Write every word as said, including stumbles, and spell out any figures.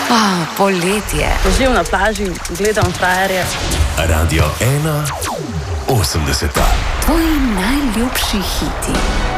Oh, poletje. Živim na plaži, gledam frajerje. Radio ena osemdeseta. Tvoji najljubši hiti.